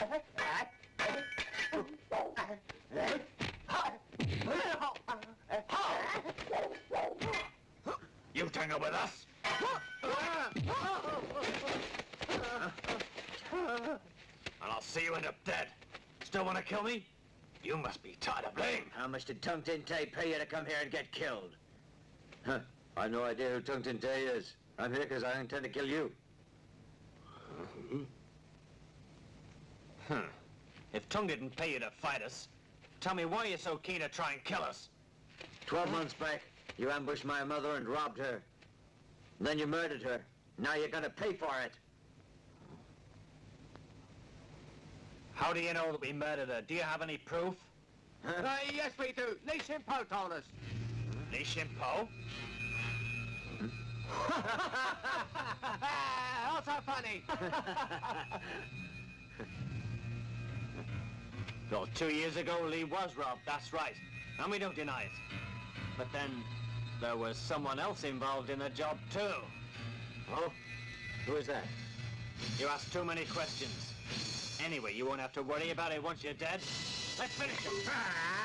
You tangle with us? And I'll see you end up dead. Still want to kill me? You must be tired of playing. How much did Tung Tin Tai pay you to come here and get killed? Huh. I've no idea who Tung Tin Tai is. I'm here because I intend to kill you. If Tung didn't pay you to fight us, tell me why you're so keen to try and kill us. 12 months back, you ambushed my mother and robbed her. Then you murdered her. Now you're gonna pay for it. How do you know that we murdered her? Do you have any proof? Yes, we do. Li Shin-po told us. Li Shin-po? Also funny. Well, 2 years ago, Lee was robbed, that's right. And we don't deny it. But then, there was someone else involved in the job, too. Oh? Who is that? You ask too many questions. Anyway, you won't have to worry about it once you're dead. Let's finish it.